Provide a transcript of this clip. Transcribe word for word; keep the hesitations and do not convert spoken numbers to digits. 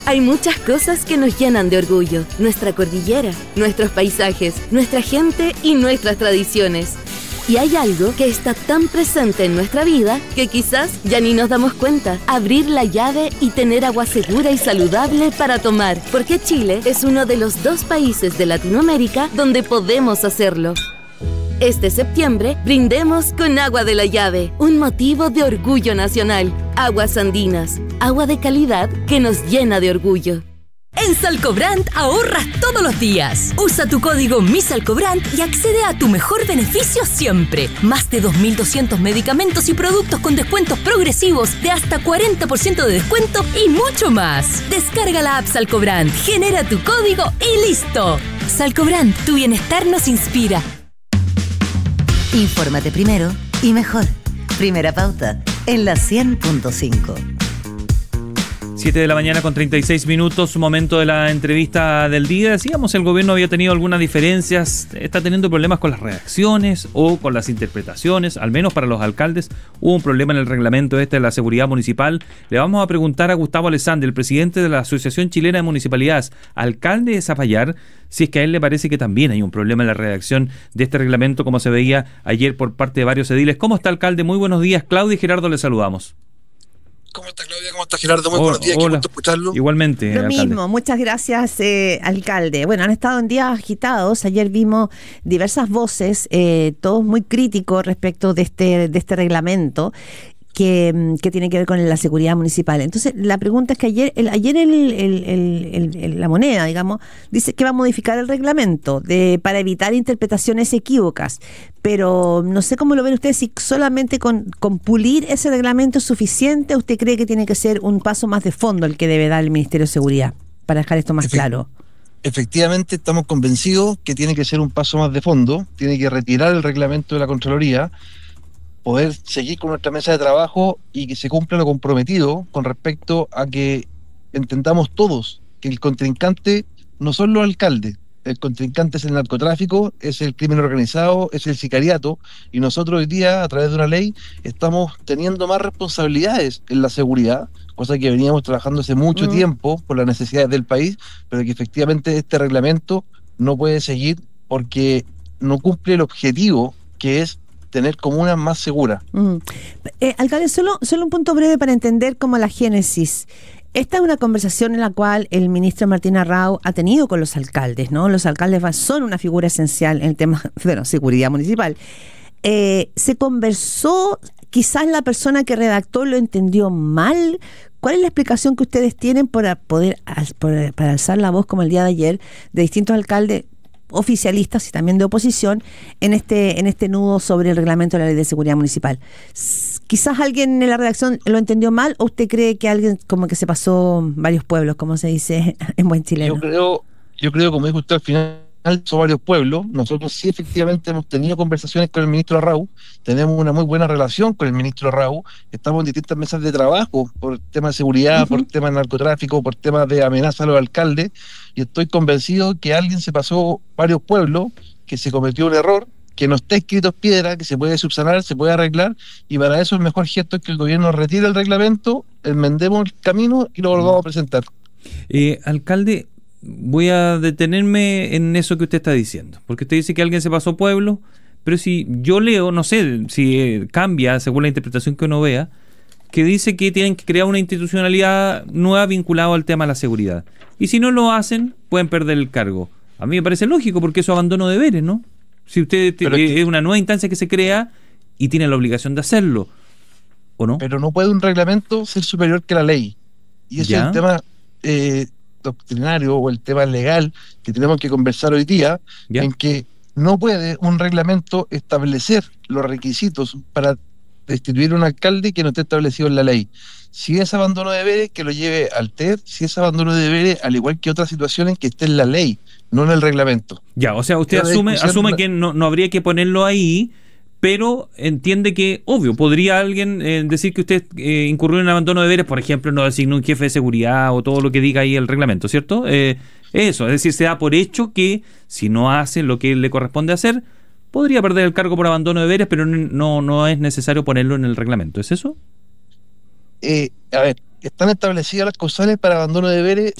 Hay muchas cosas que nos llenan de orgullo. Nuestra cordillera, nuestros paisajes, nuestra gente y nuestras tradiciones. Y hay algo que está tan presente en nuestra vida que quizás ya ni nos damos cuenta. Abrir la llave y tener agua segura y saludable para tomar. Porque Chile es uno de los dos países de Latinoamérica donde podemos hacerlo. Este septiembre, brindemos con agua de la llave, un motivo de orgullo nacional. Aguas andinas, agua de calidad que nos llena de orgullo. En Salcobrand ahorras todos los días. Usa tu código MISALCOBRAND y accede a tu mejor beneficio siempre. Más de dos mil doscientos medicamentos y productos con descuentos progresivos de hasta cuarenta por ciento de descuento y mucho más. Descarga la app Salcobrand, genera tu código y listo. Salcobrand, tu bienestar nos inspira. Infórmate primero y mejor. Primera Pauta, en la cien punto cinco. siete de la mañana con treinta y seis minutos, momento de la entrevista del día. Decíamos, el gobierno había tenido algunas diferencias, está teniendo problemas con las redacciones o con las interpretaciones, al menos para los alcaldes. Hubo un problema en el reglamento este de la seguridad municipal. Le vamos a preguntar a Gustavo Alessandri, el presidente de la Asociación Chilena de Municipalidades, alcalde de Zapallar, si es que a él le parece que también hay un problema en la redacción de este reglamento, como se veía ayer por parte de varios ediles. ¿Cómo está, alcalde? Muy buenos días. Claudia y Gerardo, le saludamos. ¿Cómo está, Claudia? ¿Cómo está, Gerardo? Muy hola, buenos días, qué hola. gusto escucharlo. Igualmente, Lo alcalde. mismo, muchas gracias, eh, alcalde. Bueno, han estado en días agitados. Ayer vimos diversas voces, eh, todos muy críticos respecto de este, de este reglamento que, que tiene que ver con la seguridad municipal. Entonces, la pregunta es que ayer el, ayer el, el, el, el, el, la moneda, digamos, dice que va a modificar el reglamento de, para evitar interpretaciones equívocas. Pero no sé cómo lo ven ustedes, si solamente con, con pulir ese reglamento es suficiente, ¿usted cree que tiene que ser un paso más de fondo el que debe dar el Ministerio de Seguridad para dejar esto más Efect- claro? Efectivamente, estamos convencidos que tiene que ser un paso más de fondo, tiene que retirar el reglamento de la Contraloría, poder seguir con nuestra mesa de trabajo y que se cumpla lo comprometido con respecto a que entendamos todos que el contrincante no son los alcaldes, el contrincante es el narcotráfico, es el crimen organizado, es el sicariato, y nosotros hoy día, a través de una ley, estamos teniendo más responsabilidades en la seguridad, cosa que veníamos trabajando hace mucho Mm. tiempo por las necesidades del país, pero que efectivamente este reglamento no puede seguir porque no cumple el objetivo, que es tener comunas más seguras. Mm. Eh, alcalde, solo, solo un punto breve para entender como la génesis. Esta es una conversación en la cual el ministro Martín Arrau ha tenido con los alcaldes, ¿no? Los alcaldes son una figura esencial en el tema de la seguridad municipal. Eh, ¿Se conversó? Quizás la persona que redactó lo entendió mal. ¿Cuál es la explicación que ustedes tienen para poder para alzar la voz, como el día de ayer, de distintos alcaldes oficialistas y también de oposición en este en este nudo sobre el reglamento de la Ley de Seguridad Municipal? Quizás alguien en la redacción lo entendió mal, o usted cree que alguien como que se pasó varios pueblos, como se dice en buen chileno. Yo creo, yo creo, como dijo usted al final, son varios pueblos. Nosotros sí efectivamente hemos tenido conversaciones con el ministro Arrau, tenemos una muy buena relación con el ministro Arrau, estamos en distintas mesas de trabajo por temas de seguridad, uh-huh. por temas de narcotráfico, por temas de amenaza a los alcaldes, y estoy convencido que alguien se pasó varios pueblos, que se cometió un error, que no está escrito en piedra, que se puede subsanar, se puede arreglar, y para eso el mejor gesto es que el gobierno retire el reglamento, enmendemos el camino y lo volvamos a presentar. Eh, alcalde, voy a detenerme en eso que usted está diciendo, porque usted dice que alguien se pasó pueblo, pero si yo leo, no sé si eh, cambia según la interpretación que uno vea, que dice que tienen que crear una institucionalidad nueva vinculada al tema de la seguridad, y si no lo hacen pueden perder el cargo. A mí me parece lógico, porque eso es abandono de deberes, ¿no? Si usted te, es, es una nueva instancia que se crea y tiene la obligación de hacerlo, ¿o no? Pero no puede un reglamento ser superior que la ley, y ese ¿Ya? es el tema eh, doctrinario o el tema legal que tenemos que conversar hoy día, ¿Ya? en que no puede un reglamento establecer los requisitos para destituir a un alcalde que no esté establecido en la ley. Si es abandono de deberes, que lo lleve al T E D, si es abandono de deberes, al igual que otras situaciones, que esté en la ley, no en el reglamento. Ya, o sea, usted Pero asume asume que no, no habría que ponerlo ahí, pero entiende que, obvio, podría alguien eh, decir que usted eh, incurrió en abandono de deberes, por ejemplo, no designó un jefe de seguridad o todo lo que diga ahí el reglamento, ¿cierto? Eh, eso, es decir, se da por hecho que si no hace lo que le corresponde hacer, podría perder el cargo por abandono de deberes, pero no, no es necesario ponerlo en el reglamento, ¿es eso? Eh, a ver, están establecidas las causales para abandono de deberes